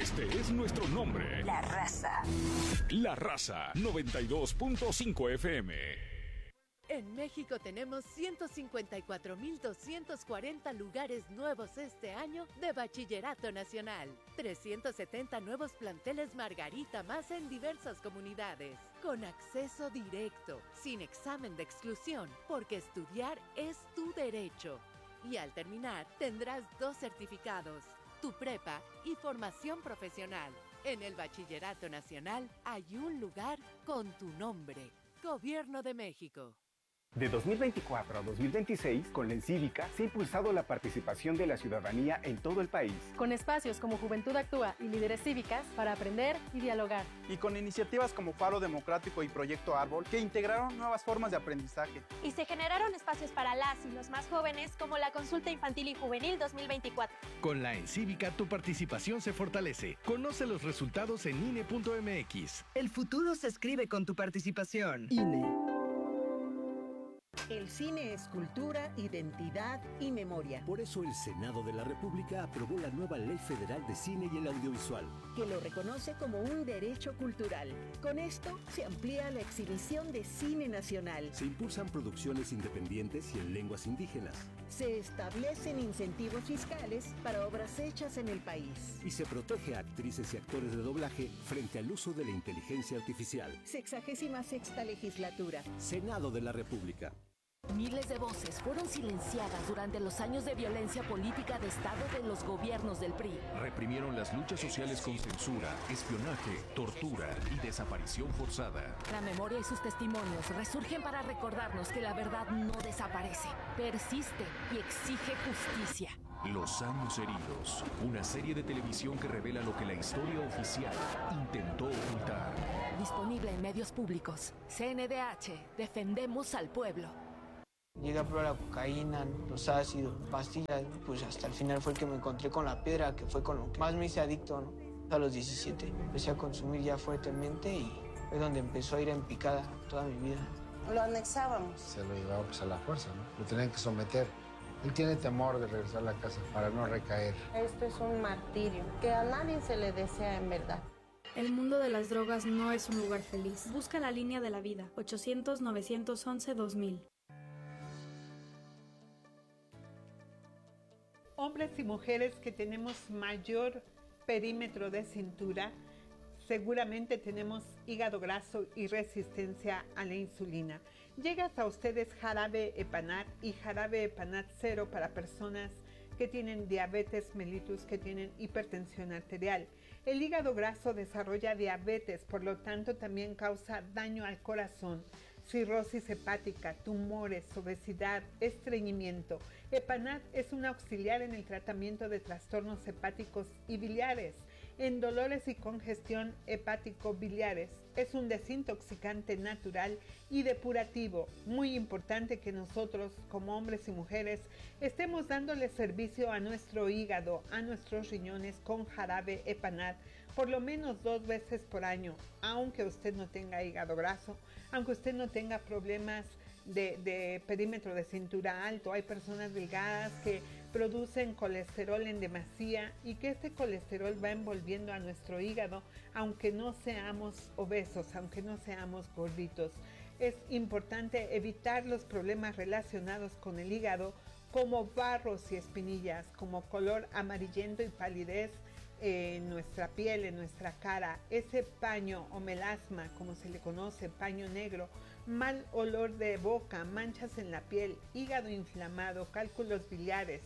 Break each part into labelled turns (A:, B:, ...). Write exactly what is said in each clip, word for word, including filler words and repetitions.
A: Este es nuestro nombre.
B: La Raza.
A: La Raza, noventa y dos punto cinco F M.
C: En México tenemos ciento cincuenta y cuatro mil doscientos cuarenta lugares nuevos este año de Bachillerato Nacional. trescientos setenta nuevos planteles Margarita más en diversas comunidades. Con acceso directo, sin examen de exclusión, porque estudiar es tu derecho. Y al terminar, tendrás dos certificados, tu prepa y formación profesional. En el Bachillerato Nacional hay un lugar con tu nombre. Gobierno de México.
D: De dos mil veinticuatro a dos mil veintiséis, con la Encívica, se ha impulsado la participación de la ciudadanía en todo el país.
E: Con espacios como Juventud Actúa y Líderes Cívicas para aprender y dialogar.
F: Y con iniciativas como Faro Democrático y Proyecto Árbol, que integraron nuevas formas de aprendizaje.
G: Y se generaron espacios para las y los más jóvenes, como la Consulta Infantil y Juvenil dos mil veinticuatro.
H: Con la Encívica, tu participación se fortalece. Conoce los resultados en I N E punto M X.
I: El futuro se escribe con tu participación. I N E.
J: El cine es cultura, identidad y memoria.
K: Por eso el Senado de la República aprobó la nueva Ley Federal de Cine y el Audiovisual,
J: que lo reconoce como un derecho cultural. Con esto se amplía la exhibición de cine nacional.
K: Se impulsan producciones independientes y en lenguas indígenas.
J: Se establecen incentivos fiscales para obras hechas en el país.
K: Y se protege a actrices y actores de doblaje frente al uso de la inteligencia artificial.
J: Sexagésima sexta legislatura.
K: Senado de la República.
L: Miles de voces fueron silenciadas durante los años de violencia política de Estado de los gobiernos del P R I.
A: Reprimieron las luchas sociales con censura, espionaje, tortura y desaparición forzada.
L: La memoria y sus testimonios resurgen para recordarnos que la verdad no desaparece, persiste y exige justicia.
A: Los años heridos, una serie de televisión que revela lo que la historia oficial intentó ocultar.
L: Disponible en medios públicos. C N D H, defendemos al pueblo.
M: Llegué a probar la cocaína, los ácidos, pastillas, pues hasta el final fue el que me encontré con la piedra, que fue con lo que más me hice adicto, ¿no? A los diecisiete empecé a consumir ya fuertemente y fue donde empezó a ir en picada toda mi vida.
N: Lo anexábamos.
O: Se lo llevaba pues a la fuerza, ¿no? Lo tenían que someter. Él tiene temor de regresar a la casa para no recaer.
N: Esto es un martirio que a nadie se le desea en verdad.
P: El mundo de las drogas no es un lugar feliz. Busca la línea de la vida, ochocientos, novecientos once, dos mil.
Q: Hombres y mujeres que tenemos mayor perímetro de cintura, seguramente tenemos hígado graso y resistencia a la insulina. Llega hasta ustedes Jarabe Epanat y Jarabe Epanat Cero para personas que tienen diabetes mellitus, que tienen hipertensión arterial. El hígado graso desarrolla diabetes, por lo tanto también causa daño al corazón, cirrosis hepática, tumores, obesidad, estreñimiento. Epanat es un auxiliar en el tratamiento de trastornos hepáticos y biliares. En dolores y congestión hepático-biliares es un desintoxicante natural y depurativo. Muy importante que nosotros, como hombres y mujeres, estemos dándole servicio a nuestro hígado, a nuestros riñones con Jarabe Epanat, por lo menos dos veces por año, aunque usted no tenga hígado graso, aunque usted no tenga problemas de, de perímetro de cintura alto. Hay personas delgadas que producen colesterol en demasía y que este colesterol va envolviendo a nuestro hígado, aunque no seamos obesos, aunque no seamos gorditos. Es importante evitar los problemas relacionados con el hígado, como barros y espinillas, como color amarillento y palidez en nuestra piel, en nuestra cara, ese paño o melasma, como se le conoce, paño negro, mal olor de boca, manchas en la piel, hígado inflamado, cálculos biliares.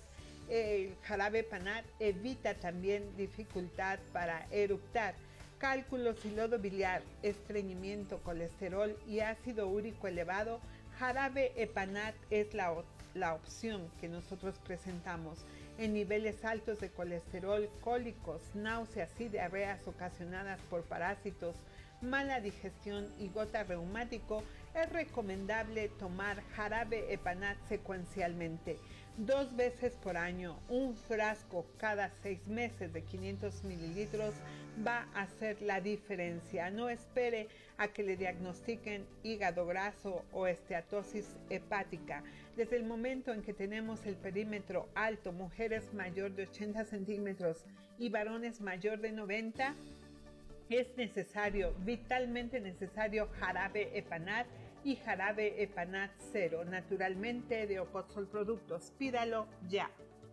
Q: El Jarabe Epanat evita también dificultad para eructar, cálculos y lodo biliar, estreñimiento, colesterol y ácido úrico elevado. Jarabe Epanat es la, la opción que nosotros presentamos. En niveles altos de colesterol, cólicos, náuseas y diarreas ocasionadas por parásitos, mala digestión y gota reumático, es recomendable tomar Jarabe Epanat secuencialmente, dos veces por año, un frasco cada seis meses de quinientos mililitros va a hacer la diferencia. No espere a que le diagnostiquen hígado graso o esteatosis hepática. Desde el momento en que tenemos el perímetro alto, mujeres mayor de ochenta centímetros y varones mayor de noventa, es necesario, vitalmente necesario, jarabe Epanat y jarabe Epanat cero, naturalmente de Ocotzol Productos. Pídalo ya.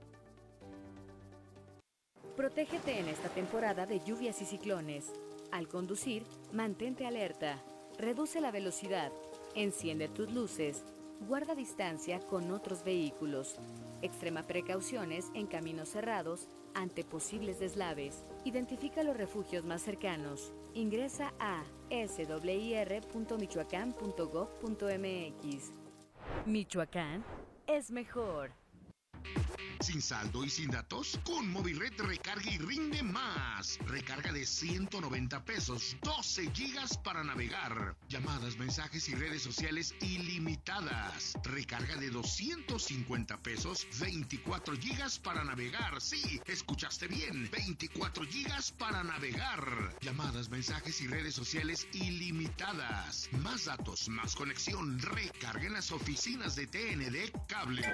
B: Protégete en esta temporada de lluvias y ciclones. Al conducir, mantente alerta, reduce la velocidad, enciende tus luces, guarda distancia con otros vehículos, extrema precauciones en caminos cerrados ante posibles deslaves. Identifica los refugios más cercanos. Ingresa a s w i r punto michoacán punto gov punto m x. Michoacán es mejor.
R: ¿Sin saldo y sin datos? Con Movirred recarga y rinde más. Recarga de ciento noventa pesos, doce gigas para navegar. Llamadas, mensajes y redes sociales ilimitadas. Recarga de doscientos cincuenta pesos, veinticuatro gigas para navegar. Sí, escuchaste bien, veinticuatro gigas para navegar. Llamadas, mensajes y redes sociales ilimitadas. Más datos, más conexión. Recarga en las oficinas de T N D Cable.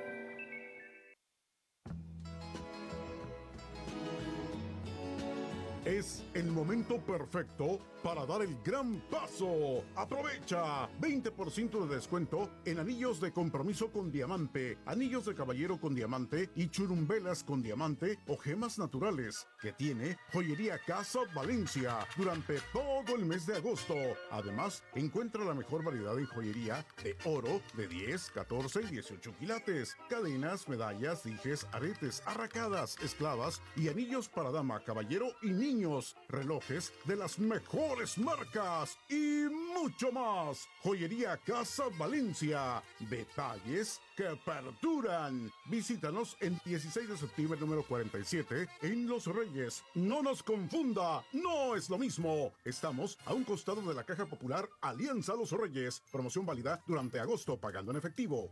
S: Es el momento perfecto para dar el gran paso. ¡Aprovecha! veinte por ciento de descuento en anillos de compromiso con diamante, anillos de caballero con diamante y churumbelas con diamante o gemas naturales que tiene Joyería Casa Valencia durante todo el mes de agosto. Además, encuentra la mejor variedad en joyería de oro de diez, catorce y dieciocho quilates, cadenas, medallas, dijes, aretes, arracadas, esclavas y anillos para dama, caballero y niño. Relojes de las mejores marcas y mucho más. Joyería Casa Valencia. Detalles que perduran. Visítanos en dieciséis de septiembre número cuarenta y siete en Los Reyes. No nos confunda, no es lo mismo. Estamos a un costado de la Caja Popular Alianza Los Reyes. Promoción válida durante agosto pagando en efectivo.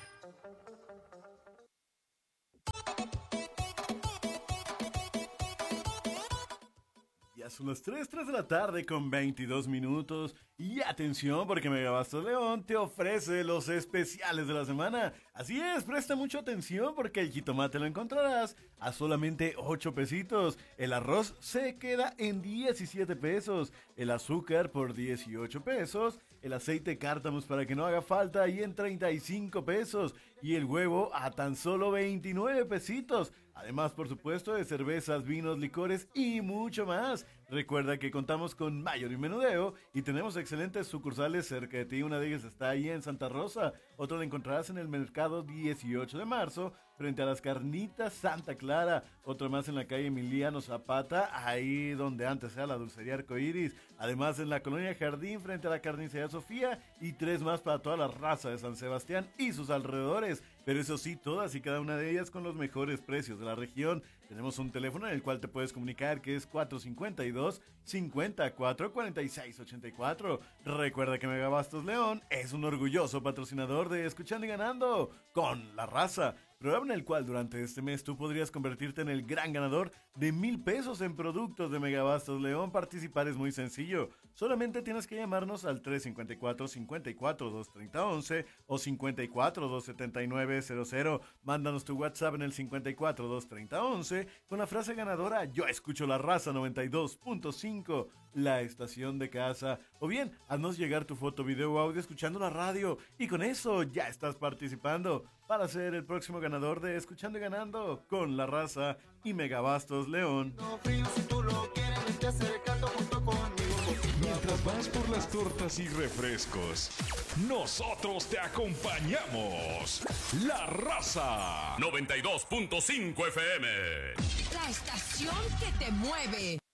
T: Son las tres, tres de la tarde con veintidós minutos. Y atención, porque Megabastos León te ofrece los especiales de la semana. Así es, presta mucha atención porque el jitomate lo encontrarás a solamente ocho pesitos. El arroz se queda en diecisiete pesos. El azúcar por dieciocho pesos. El aceite cártamus para que no haga falta y en treinta y cinco pesos. Y el huevo a tan solo veintinueve pesitos. Además, por supuesto, de cervezas, vinos, licores y mucho más. Recuerda que contamos con mayor y menudeo y tenemos excelentes sucursales cerca de ti. Una de ellas está ahí en Santa Rosa. Otra la encontrarás en el mercado dieciocho de marzo, frente a las carnitas Santa Clara. Otra más en la calle Emiliano Zapata, ahí donde antes era la dulcería Arcoiris. Además en la colonia Jardín, frente a la carnicería Sofía. Y tres más para toda la raza de San Sebastián y sus alrededores. Pero eso sí, todas y cada una de ellas con los mejores precios de la región. Tenemos un teléfono en el cual te puedes comunicar que es cuatro cinco dos, cinco cuatro, cuatro seis ocho cuatro. Recuerda que Megabastos León es un orgulloso patrocinador de Escuchando y Ganando con la raza. Programa en el cual durante este mes tú podrías convertirte en el gran ganador de mil pesos en productos de Megabastos León. Participar es muy sencillo. Solamente tienes que llamarnos al tres cinco cuatro, cinco cuatro, dos tres cero once o cinco cuatro, dos siete nueve cero cero. Mándanos tu WhatsApp en el cinco cuatro, dos tres cero once con la frase ganadora Yo escucho la raza noventa y dos punto cinco, la estación de casa. O bien, haznos llegar tu foto, video o audio escuchando la radio. Y con eso ya estás participando para ser el próximo ganador de Escuchando y Ganando con la raza y Megabastos León.
A: Mientras vas por las tortas y refrescos, nosotros te acompañamos. La Raza noventa y dos punto cinco F M.
L: La estación que te mueve.